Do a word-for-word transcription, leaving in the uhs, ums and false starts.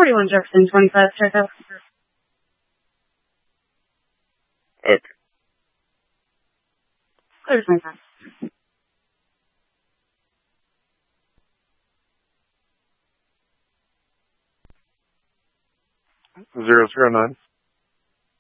forty-one Jefferson, twenty-five, check out. Okay. Clear twenty-five. Zero zero nine.